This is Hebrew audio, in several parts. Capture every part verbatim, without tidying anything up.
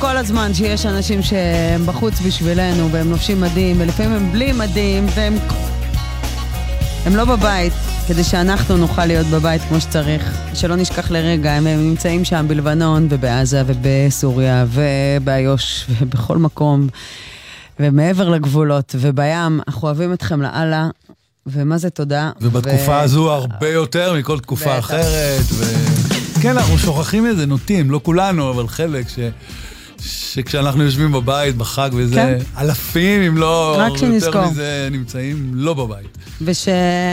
כל הזמן שיש אנשים שהם בחוץ בשבילנו, והם נובשים מדים, ולפעמים הם בלי מדים, והם הם לא בבית, כדי שאנחנו נוכל להיות בבית כמו שצריך. שלא נשכח לרגע, הם, הם נמצאים שם בלבנון, ובעזה, ובסוריה, ובאיו"ש, ובכל מקום, ומעבר לגבולות, ובים. אנחנו אוהבים אתכם לאללה, ומה זה תודה. ובתקופה ו... הזו הרבה יותר מכל תקופה אחרת, ו... כן, אנחנו שוכחים את זה, נוטים, לא כולנו, אבל חלק ש... שכשאנחנו יושבים בבית, בחג וזה, כן. אלפים, אם לא יותר מזה, נמצאים לא בבית. וש...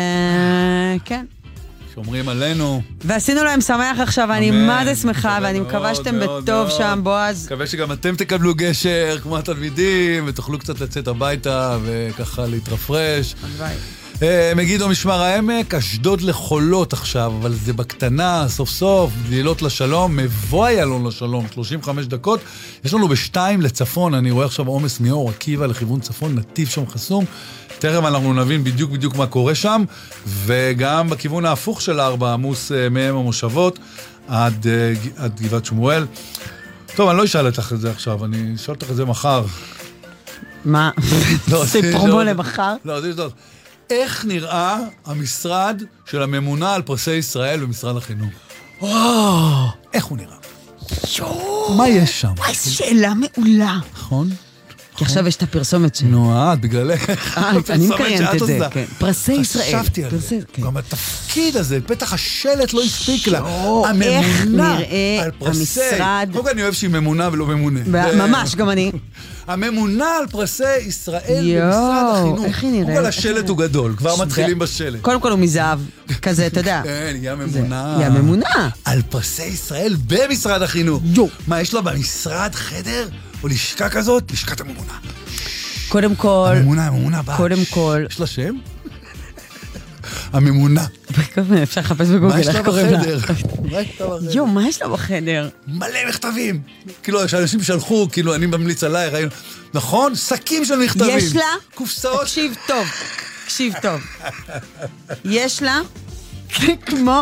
כן. שומרים עלינו. ועשינו להם שמח עכשיו, ואני מה זה שמחה, ואני מקווה שאתם בטוב שם, בועז. מקווה שגם אתם תקבלו גשר, כמו התלמידים, ותוכלו קצת לצאת הביתה, וככה להתרפרש. מגידו משמר העמק, אשדוד לחולות עכשיו, אבל זה בקטנה, סוף סוף, לילות לשלום, מבוא איילון לשלום, שלושים וחמש דקות. יש לנו בשתיים לצפון, אני רואה עכשיו עומס מאור עקיבא לכיוון צפון, נתיב שם חסום. תכף אנחנו נבין בדיוק בדיוק מה קורה שם, וגם בכיוון ההפוך של ארבע, עמוס מהם המושבות, עד, עד גבעת שמואל. טוב, אני לא אשאל לך את זה עכשיו, אני אשאל לך את זה מחר. מה? זה פרומו למחר? לא, זה ישדוד. איך נראה המשרד של הממונה על פרסי ישראל במשרד החינוך? וואו! איך הוא נראה? יואו! מה יש שם? וואי, שאלה מעולה. נכון? כי עכשיו יש את הפרסומת שלי. נו, את, בגללך. אני מקריינת את זה, כן. פרסי ישראל. חשבתי על זה. גם התפקיד הזה, פתח השלט לא הספיק לה. איך נראה המשרד... קודם אני אוהב שהיא ממונה ולא ממונה. ממש, גם אני. הממונה על פרסי ישראל במשרד החינוך. איך היא נראה? כל השלט הוא גדול, כבר מתחילים בשלט. קודם כל הוא מזהב, כזה, אתה יודע. כן, היא הממונה. היא הממונה. על פרסי ישראל במשרד החינוך. מה, יש לה במשרד חדר? או לשכה כזאת? לשכת הממונה. קודם כל... הממונה, הממונה באה. קודם כל... יש לה שם? הממונה. אפשר לחפש בגוגל. מה יש לה בחדר? יו, מה יש לה בחדר? מלא מכתבים. כאילו, שאנשים שלחו, כאילו, אני ממליץ עליי, ראינו. נכון? שקים של מכתבים. יש לה? קופסאות. תקשיב טוב. תקשיב טוב. יש לה? כמו...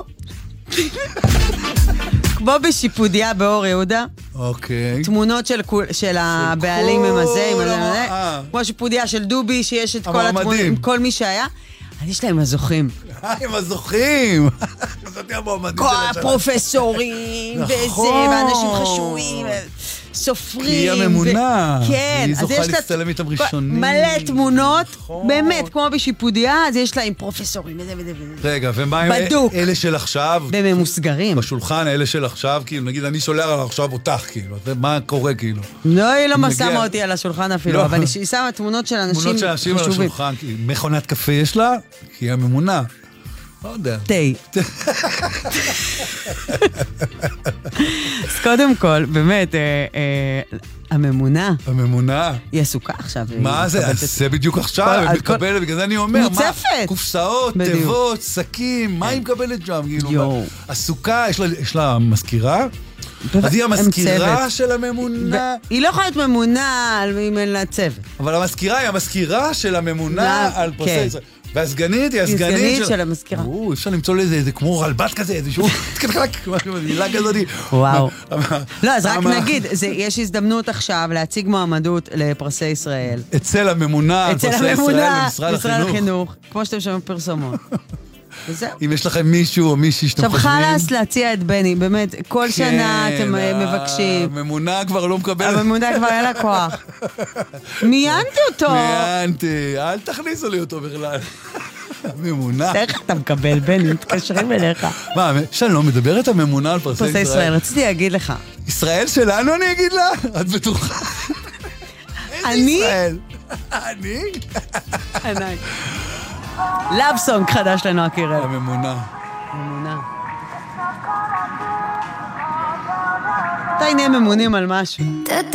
כמו בשיפודיה באור יהודה. אוקיי. תמונות של, של הבעלים עם הזה, עם הזה, כמו שיפודיה של דובי, שיש את כל התמונות, עם כל מי שהיה. אז יש להם הזוכים. הם הזוכים. זאת המועמדים כל הפרופסורים, וזה, ואנשים חשובים, סופרים. כי היא הממונה. כן. היא זוכה להצטלם איתם ראשונים. מלא תמונות, באמת, כמו בשיפודיה, אז יש להם פרופסורים, וזה וזה וזה. רגע, ומה עם אלה של עכשיו? בממוסגרים. בשולחן, אלה של עכשיו, כאילו, נגיד, אני שולח על עכשיו אותך, כאילו, מה קורה, כאילו? לא, היא לא שמה אותי על השולחן אפילו, אבל היא שמה תמונות של אנשים חשובים. תמונות של אנשים על השולחן, מכונת קפה יש לה, כי היא הממונה. לא יודע. תי. אז קודם כל, באמת, הממונה. הממונה. היא עסוקה עכשיו. מה זה? זה בדיוק עכשיו, היא מקבלת, בגלל זה אני אומר. מוצפת. קופסאות, תיבות, שקים, מה היא מקבלת שם? עסוקה, יש לה מזכירה? אז היא המזכירה של הממונה? היא לא יכולה להיות ממונה אם אין לה צוות. אבל המזכירה היא המזכירה של הממונה על פרסי ישראל. והסגנית היא הסגנית של... הסגנית של המזכירה. או, אפשר למצוא לזה, זה כמו רלב"ט כזה, איזה שהוא... מילה כזאת. וואו. לא, אז רק נגיד, יש הזדמנות עכשיו להציג מועמדות לפרסי ישראל. אצל הממונה על פרסי ישראל במשרד החינוך. כמו שאתם שומעים פרסומות. אם יש לכם מישהו או מישהי שאתם חושבים... עכשיו חלס להציע את בני, באמת, כל שנה אתם מבקשים. הממונה כבר לא מקבל... הממונה כבר אין לה כוח. מיינתי אותו. מיינתי, אל תכניסו לי אותו בכלל. הממונה. איך אתה מקבל, בני? מתקשרים אליך. מה, שלום, מדברת הממונה על פרסי ישראל? פרסי ישראל, רציתי להגיד לך. ישראל שלנו אני אגיד לה? את בטוחה? אני? אני? עיניי. לאב סונג חדש לנועה קירל. הממונה. ממונה. מתי נהיה ממונים על משהו?